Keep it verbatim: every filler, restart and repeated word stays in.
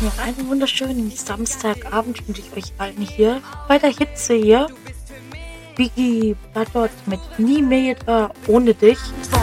Ja, einen wunderschönen Samstagabend wünsche ich euch allen hier bei der Hitze hier. Biggie Bloodlord mit Nie mehr ohne dich.